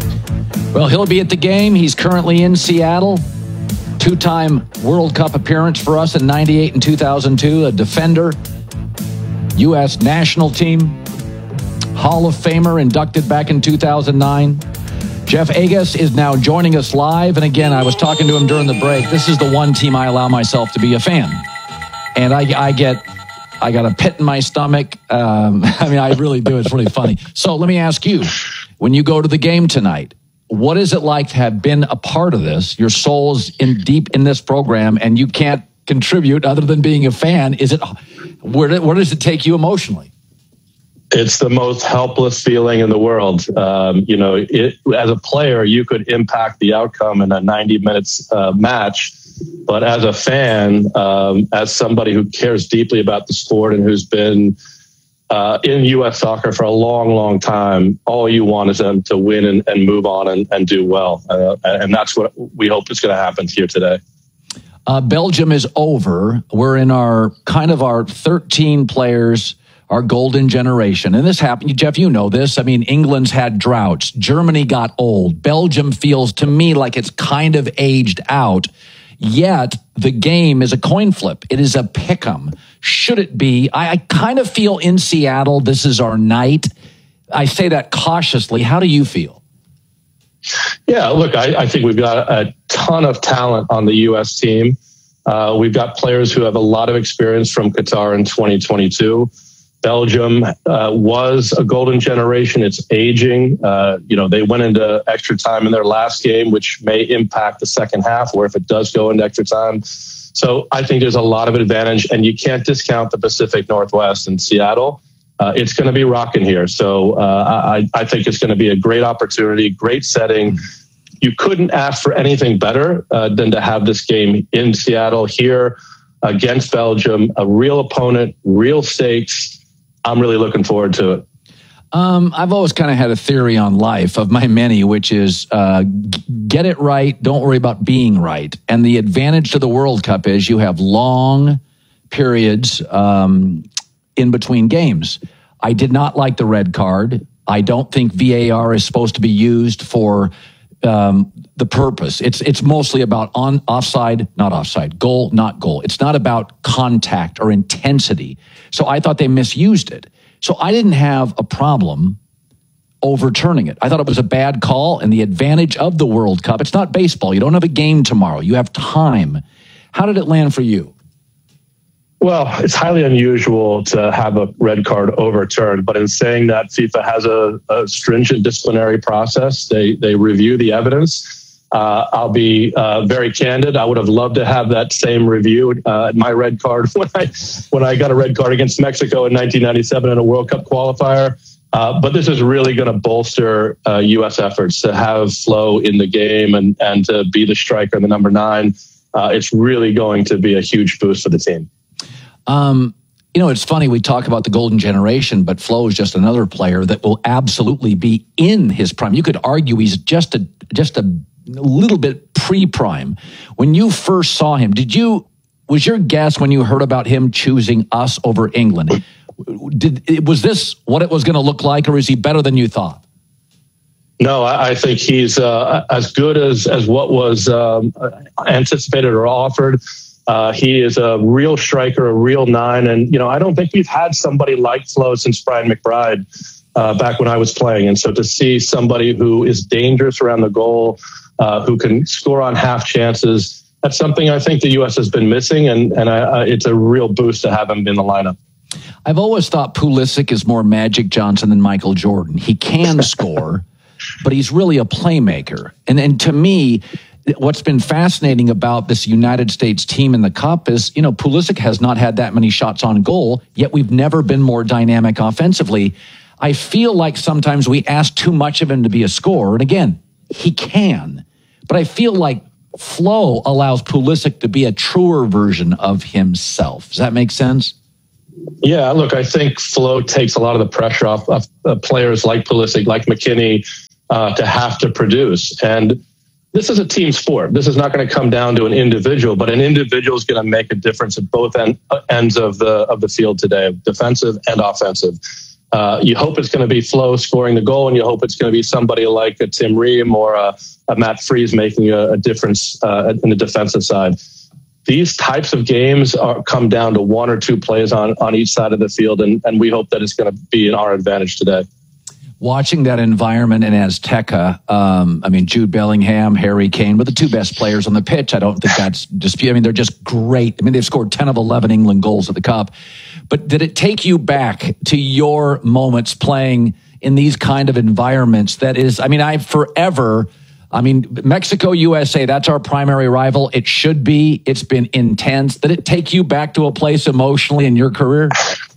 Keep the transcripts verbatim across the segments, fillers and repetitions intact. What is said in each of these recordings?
Well, he'll be at the game. He's currently in Seattle. Two-time World Cup appearance for us in ninety-eight and two thousand two. A defender, U S national team, Hall of Famer, inducted back in two thousand nine. Jeff Agas is now joining us live. And again, I was talking to him during the break. This is the one team I allow myself to be a fan. And I, I get, I got a pit in my stomach. Um, I mean, I really do. It's really funny. So let me ask you, when you go to the game tonight, what is it like to have been a part of this? Your soul's in deep in this program and you can't contribute other than being a fan. Is it, where, where does it take you emotionally? It's the most helpless feeling in the world. Um, you know, it, as a player, you could impact the outcome in a ninety minutes uh, match. But as a fan, um, as somebody who cares deeply about the sport and who's been uh, in U S soccer for a long, long time, all you want is them to win and, and move on and, and do well. Uh, and that's what we hope is going to happen here today. Uh, Belgium is over. We're in our kind of our thirteen players, our golden generation. And this happened, Jeff, you know this. I mean, England's had droughts. Germany got old. Belgium feels to me like it's kind of aged out. Yet the game is a coin flip. It is a pick'em. Should it be? I, I kind of feel in Seattle, this is our night. I say that cautiously. How do you feel? Yeah, look, I, I think we've got a ton of talent on the U S team. Uh, we've got players who have a lot of experience from Qatar in twenty twenty-two. Belgium uh, was a golden generation. It's aging. Uh, you know, they went into extra time in their last game, which may impact the second half, or if it does go into extra time. So I think there's a lot of advantage, and you can't discount the Pacific Northwest and Seattle. Uh, it's going to be rocking here. So uh, I, I think it's going to be a great opportunity, great setting. You couldn't ask for anything better uh, than to have this game in Seattle here against Belgium, a real opponent, real stakes. I'm really looking forward to it. Um, I've always kind of had a theory on life of my many, which is uh, get it right, don't worry about being right. And the advantage to the World Cup is you have long periods um, in between games. I did not like the red card. I don't think V A R is supposed to be used for um, the purpose. It's it's mostly about on offside, not offside, goal, not goal. It's not about contact or intensity. So I thought they misused it. So I didn't have a problem overturning it. I thought it was a bad call, and the advantage of the World Cup, it's not baseball. You don't have a game tomorrow. You have time. How did it land for you? Well, it's highly unusual to have a red card overturned, but in saying that, FIFA has a, a stringent disciplinary process. They they review the evidence. Uh, I'll be uh, very candid. I would have loved to have that same review. Uh, my red card when I when I got a red card against Mexico in nineteen ninety-seven in a World Cup qualifier. Uh, but this is really going to bolster uh, U S efforts to have Flo in the game and and to be the striker and the number nine. Uh, it's really going to be a huge boost for the team. Um, you know, it's funny, we talk about the golden generation, but Flo is just another player that will absolutely be in his prime. You could argue he's just a just a little bit pre-prime. When you first saw him, did you was your guess when you heard about him choosing us over England? Did was this what it was going to look like, or is he better than you thought? No, I think he's uh, as good as as what was um, anticipated or offered. Uh, he is a real striker, a real nine. And, you know, I don't think we've had somebody like Flo since Brian McBride uh, back when I was playing. And so to see somebody who is dangerous around the goal, uh, who can score on half chances, that's something I think the U S has been missing. And, and I, uh, it's a real boost to have him in the lineup. I've always thought Pulisic is more Magic Johnson than Michael Jordan. He can score, but he's really a playmaker. And, and to me, what's been fascinating about this United States team in the Cup is, you know, Pulisic has not had that many shots on goal, yet we've never been more dynamic offensively. I feel like sometimes we ask too much of him to be a scorer. And again, he can. But I feel like Flo allows Pulisic to be a truer version of himself. Does that make sense? Yeah, look, I think Flo takes a lot of the pressure off of uh, players like Pulisic, like McKinney, uh, to have to produce. And this is a team sport. This is not going to come down to an individual, but an individual is going to make a difference at both end, ends of the of the field today, defensive and offensive. Uh, you hope it's going to be Flo scoring the goal, and you hope it's going to be somebody like a Tim Ream or a, a Matt Freese making a, a difference uh, in the defensive side. These types of games are, come down to one or two plays on, on each side of the field, and, and we hope that it's going to be in our advantage today. Watching that environment in Azteca, um, I mean, Jude Bellingham, Harry Kane were the two best players on the pitch. I don't think that's dispute. I mean, they're just great. I mean, they've scored ten of eleven England goals at the Cup. But did it take you back to your moments playing in these kind of environments? That is, I mean, I forever, I mean, Mexico, U S A, that's our primary rival. It should be. It's been intense. Did it take you back to a place emotionally in your career?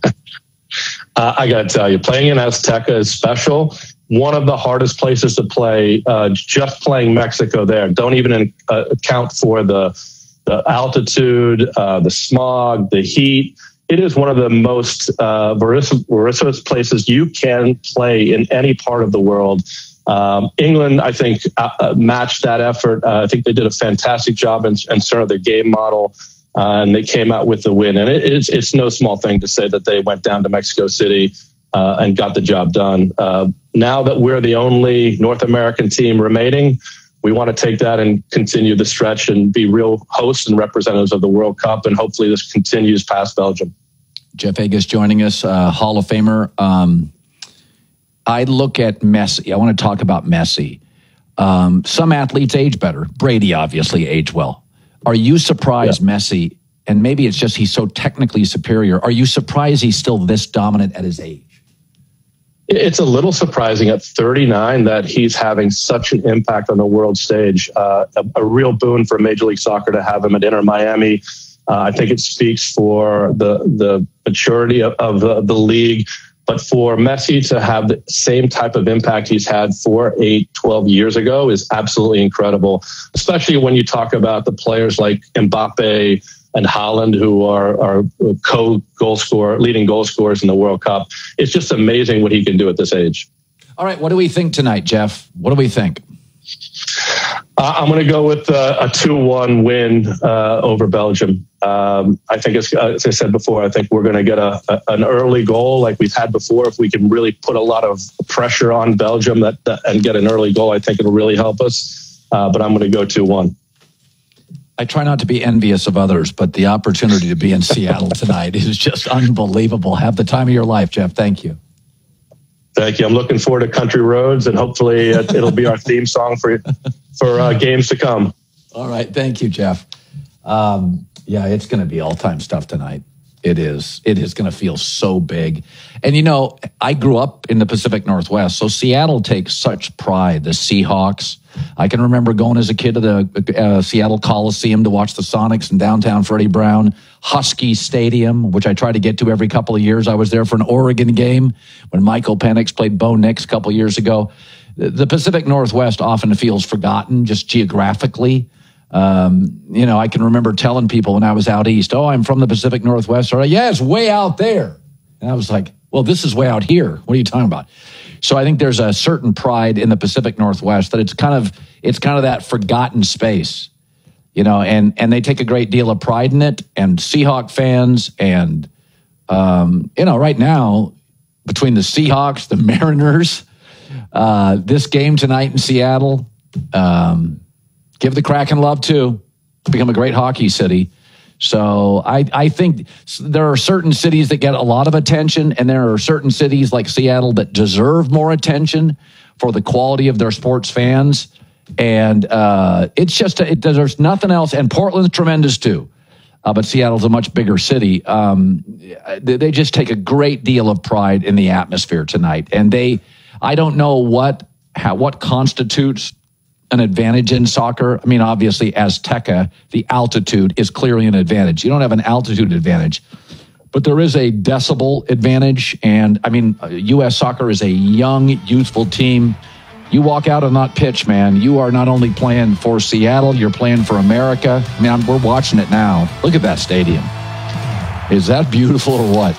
Uh, I got to tell you, playing in Azteca is special. One of the hardest places to play, uh, just playing Mexico there. Don't even uh, account for the, the altitude, uh, the smog, the heat. It is one of the most uh, voracious places you can play in any part of the world. Um, England, I think, uh, matched that effort. Uh, I think they did a fantastic job in, in sort of their game model. Uh, and they came out with the win. And it, it's, it's no small thing to say that they went down to Mexico City uh, and got the job done. Uh, now that we're the only North American team remaining, we want to take that and continue the stretch and be real hosts and representatives of the World Cup. And hopefully this continues past Belgium. Jeff Agoos joining us, uh, Hall of Famer. Um, I look at Messi. I want to talk about Messi. Um, some athletes age better. Brady obviously aged well. Are you surprised, yeah. Messi, and maybe it's just he's so technically superior, are you surprised he's still this dominant at his age? It's a little surprising at thirty-nine that he's having such an impact on the world stage. Uh, a, a real boon for Major League Soccer to have him at Inter Miami. Uh, I think it speaks for the, the maturity of, of the, the league. But for Messi to have the same type of impact he's had four, eight, twelve years ago is absolutely incredible, especially when you talk about the players like Mbappe and Haaland, who are, are co-goal scorer, leading goal scorers in the World Cup. It's just amazing what he can do at this age. All right, what do we think tonight, Jeff? What do we think? Uh, I'm going to go with uh, a two one win uh, over Belgium. Um, I think, it's, uh, as I said before, I think we're going to get a, a, an early goal like we've had before. If we can really put a lot of pressure on Belgium that, that and get an early goal, I think it'll really help us. Uh, but I'm going to go two one. I try not to be envious of others, but the opportunity to be in Seattle tonight is just unbelievable. Have the time of your life, Jeff. Thank you. Thank you. I'm looking forward to Country Roads, and hopefully it'll be our theme song for for uh, games to come. All right. Thank you, Jeff. Um, yeah, it's going to be all-time stuff tonight. It is. It is going to feel so big. And, you know, I grew up in the Pacific Northwest, so Seattle takes such pride. The Seahawks. I can remember going as a kid to the uh, Seattle Coliseum to watch the Sonics in downtown Freddie Brown. Husky Stadium, which I try to get to every couple of years. I was there for an Oregon game when Michael Penix played Bo Nix a couple of years ago. The Pacific Northwest often feels forgotten just geographically. Um, you know, I can remember telling people when I was out east, oh, I'm from the Pacific Northwest. Or, yeah, it's way out there. And I was like, well, this is way out here. What are you talking about? So I think there's a certain pride in the Pacific Northwest that it's kind of it's kind of that forgotten space, you know, and and they take a great deal of pride in it. And Seahawk fans and, um, you know, right now, between the Seahawks, the Mariners, uh, this game tonight in Seattle, um, give the Kraken love, too. It's become a great hockey city. So I, I think there are certain cities that get a lot of attention, and there are certain cities like Seattle that deserve more attention for the quality of their sports fans. And uh, it's just, it, there's nothing else. And Portland's tremendous, too. Uh, but Seattle's a much bigger city. Um, they, they just take a great deal of pride in the atmosphere tonight. And they, I don't know what, how, what constitutes an advantage in soccer. I mean, obviously, Azteca, the altitude is clearly an advantage. You don't have an altitude advantage, but there is a decibel advantage. And I mean, U S soccer is a young, youthful team. You walk out on that pitch, man, you are not only playing for Seattle, you're playing for America. I mean, I'm, we're watching it now. Look at that stadium. Is that beautiful or what?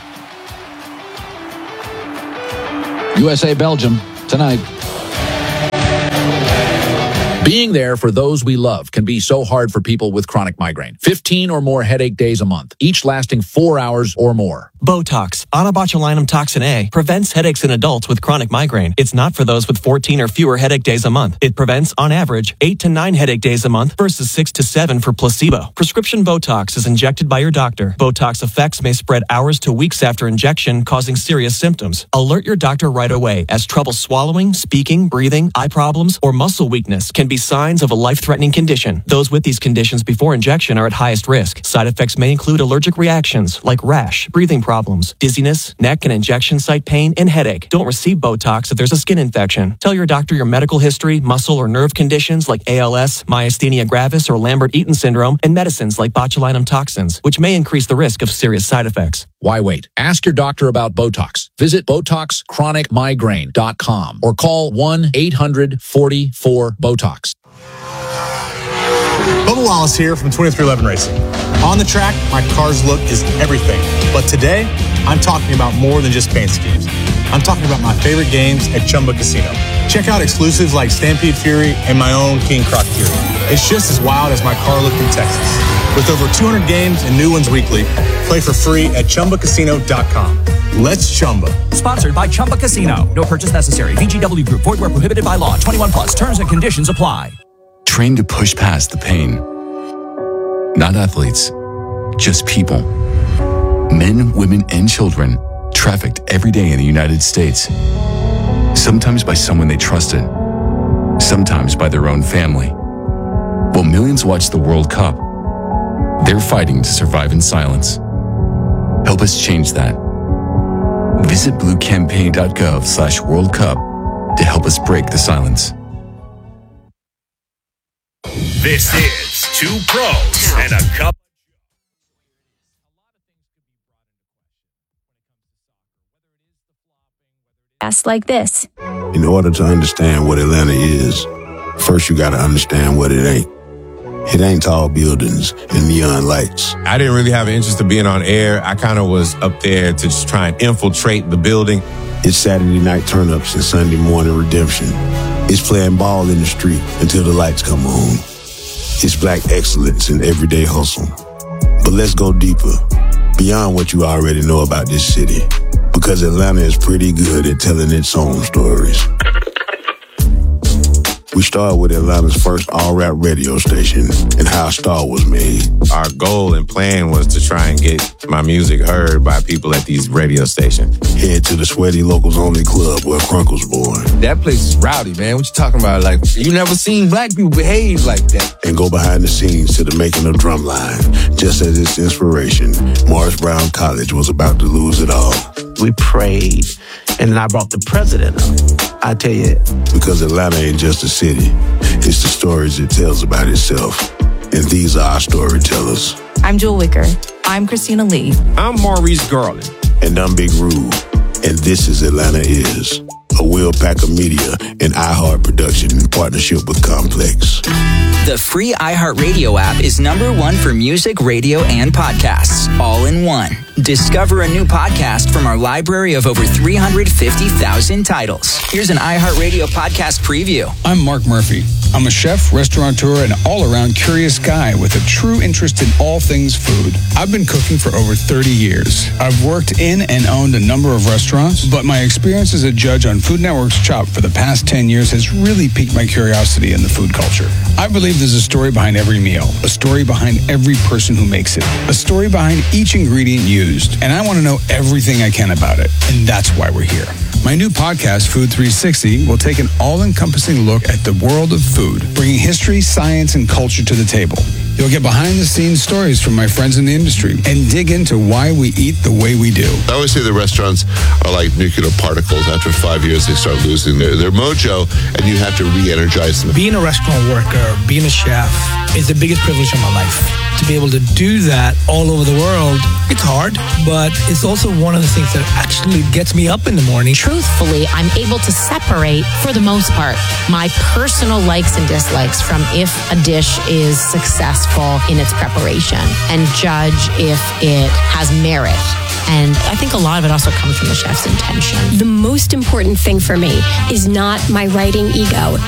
U S A Belgium tonight. Being there for those we love can be so hard for people with chronic migraine. fifteen or more headache days a month, each lasting four hours or more. Botox, onabotulinum toxin A, prevents headaches in adults with chronic migraine. It's not for those with fourteen or fewer headache days a month. It prevents, on average, eight to nine headache days a month versus six to seven for placebo. Prescription Botox is injected by your doctor. Botox effects may spread hours to weeks after injection, causing serious symptoms. Alert your doctor right away, as trouble swallowing, speaking, breathing, eye problems, or muscle weakness can be signs of a life-threatening condition. Those with these conditions before injection are at highest risk. Side effects may include allergic reactions like rash, breathing problems, dizziness, neck and injection site pain, and headache. Don't receive Botox if there's a skin infection. Tell your doctor your medical history, muscle or nerve conditions like A L S, myasthenia gravis, or Lambert-Eaton syndrome, and medicines like botulinum toxins, which may increase the risk of serious side effects. Why wait? Ask your doctor about Botox. Visit Botox Chronic Migraine dot com or call one eight hundred forty-four BOTOX. Bubba Wallace here from twenty-three eleven Racing. On the track, my car's look is everything. But today, I'm talking about more than just paint schemes. I'm talking about my favorite games at Chumba Casino. Check out exclusives like Stampede Fury and my own King Croc Fury. It's just as wild as my car looked in Texas. With over two hundred games and new ones weekly, play for free at Chumba Casino dot com. Let's Chumba. Sponsored by Chumba Casino. No purchase necessary. V G W Group. Void where prohibited by law. twenty-one plus. Terms and conditions apply. Trained to push past the pain. Not athletes, just people. Men, women, and children trafficked every day in the United States. Sometimes by someone they trusted, sometimes by their own family. While millions watch the World Cup, they're fighting to survive in silence. Help us change that. Visit blue campaign dot gov slash World Cup to help us break the silence. This is Two Pros and a Cup. Like this. In order to understand what Atlanta is, first you got to understand what it ain't. It ain't tall buildings and neon lights. I didn't really have an interest in being on air. I kind of was up there to just try and infiltrate the building. It's Saturday night turn-ups and Sunday morning redemption. It's playing ball in the street until the lights come on. It's black excellence in everyday hustle. But let's go deeper, beyond what you already know about this city. Because Atlanta is pretty good at telling its own stories. We started with Atlanta's first all-rap radio station and how a star was made. Our goal and plan was to try and get my music heard by people at these radio stations. Head to the Sweaty Locals Only Club where Crunk was born. That place is rowdy, man. What you talking about? Like, you never seen black people behave like that. And go behind the scenes to the making of Drumline. Just as its inspiration, Morris Brown College was about to lose it all. We prayed, and I brought the president up. I tell you. Because Atlanta ain't just a city. It's the stories it tells about itself. And these are our storytellers. I'm Jewel Wicker. I'm Christina Lee. I'm Maurice Garland. And I'm Big Rude. And this is Atlanta Is, a Will Packer Media and iHeart production in partnership with Complex. The free iHeartRadio app is number one for music, radio, and podcasts, all in one. Discover a new podcast from our library of over three hundred fifty thousand titles. Here's an iHeartRadio podcast preview. I'm Mark Murphy. I'm a chef, restaurateur, and all-around curious guy with a true interest in all things food. I've been cooking for over thirty years. I've worked in and owned a number of restaurants, but my experience as a judge on Food Network's Chopped for the past ten years has really piqued my curiosity in the food culture. I believe there's a story behind every meal, a story behind every person who makes it, a story behind each ingredient used, and I want to know everything I can about it, and that's why we're here. My new podcast, Food three sixty, will take an all-encompassing look at the world of food, bringing history, science, and culture to the table. You'll get behind-the-scenes stories from my friends in the industry and dig into why we eat the way we do. I always say the restaurants are like nuclear particles. After five years, they start losing their, their mojo, and you have to re-energize them. Being a restaurant worker, being a chef, is the biggest privilege of my life. To be able to do that all over the world, it's hard, but it's also one of the things that actually gets me up in the morning. Truthfully, I'm able to separate, for the most part, my personal likes and dislikes from if a dish is successful in its preparation and judge if it has merit. And I think a lot of it also comes from the chef's intention. The most important thing for me is not my writing ego.